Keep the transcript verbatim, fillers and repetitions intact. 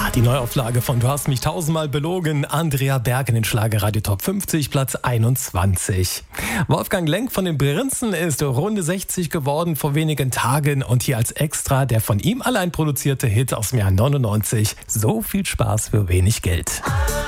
Die Neuauflage von Du hast mich tausendmal belogen. Andrea Berg in den Schlagerradio Top fünfzig, Platz einundzwanzig. Wolfgang Lenk von den Prinzen ist Runde sechzig geworden vor wenigen Tagen. Und hier als Extra der von ihm allein produzierte Hit aus dem Jahr neunundneunzig. So viel Spaß für wenig Geld.